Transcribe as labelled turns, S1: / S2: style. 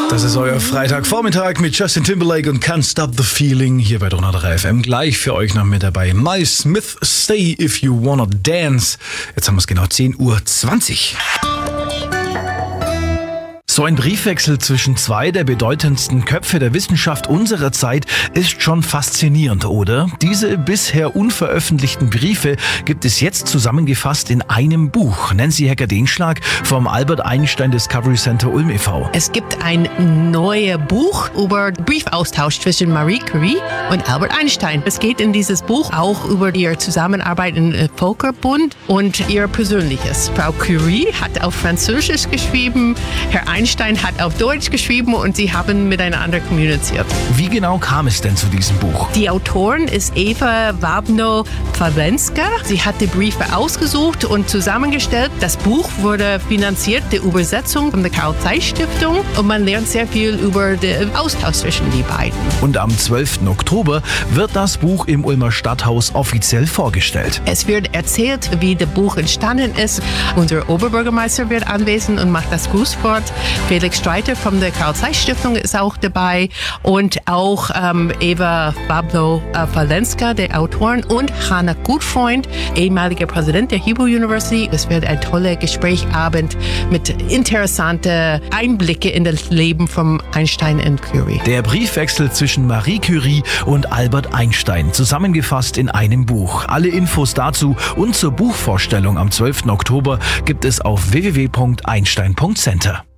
S1: Das ist euer Freitagvormittag mit Justin Timberlake und Can't Stop the Feeling hier bei Donau 3 FM. Gleich für euch noch mit dabei Miles Smith, Stay If You Wanna Dance. Jetzt haben wir es genau 10:20 Uhr. So ein Briefwechsel zwischen zwei der bedeutendsten Köpfe der Wissenschaft unserer Zeit ist schon faszinierend, oder? Diese bisher unveröffentlichten Briefe gibt es jetzt zusammengefasst in einem Buch. Nancy Hecker-Denschlag vom Albert Einstein Discovery Center Ulm e.V.
S2: Es gibt ein neues Buch über Briefaustausch zwischen Marie Curie und Albert Einstein. Es geht in dieses Buch auch über ihre Zusammenarbeit im Völkerbund und ihr Persönliches. Frau Curie hat auf Französisch geschrieben, Herr Einstein hat auf Deutsch geschrieben und sie haben miteinander kommuniziert.
S1: Wie genau kam es denn zu diesem Buch?
S2: Die Autorin ist Eva Wabno-Pawlenska. Sie hat die Briefe ausgesucht und zusammengestellt. Das Buch wurde finanziert, die Übersetzung von der Carl-Zeiss-Stiftung, und man lernt sehr viel über den Austausch zwischen die beiden.
S1: Und am 12. Oktober wird das Buch im Ulmer Stadthaus offiziell vorgestellt.
S2: Es wird erzählt, wie das Buch entstanden ist. Unser Oberbürgermeister wird anwesend und macht das Grußwort. Felix Streiter von der Carl-Zeiss-Stiftung ist auch dabei und auch Eva Wabno-Pawlenska, der Autorin, und Hannah Gutfreund, ehemaliger Präsident der Hebrew University. Es wird ein toller Gesprächsabend mit interessanten Einblicken in das Leben von Einstein und Curie.
S1: Der Briefwechsel zwischen Marie Curie und Albert Einstein, zusammengefasst in einem Buch. Alle Infos dazu und zur Buchvorstellung am 12. Oktober gibt es auf www.einstein.center.